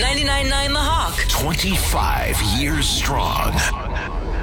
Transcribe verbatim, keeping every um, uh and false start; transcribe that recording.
ninety-nine point nine The Hawk. twenty-five years strong.